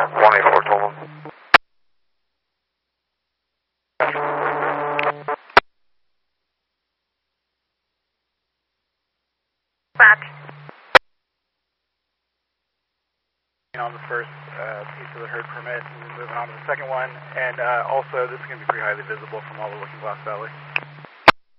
184 total. Back. On the first piece of the herd permit and moving on to the second one, and also this is going to be pretty highly visible from all the Looking Glass Valley.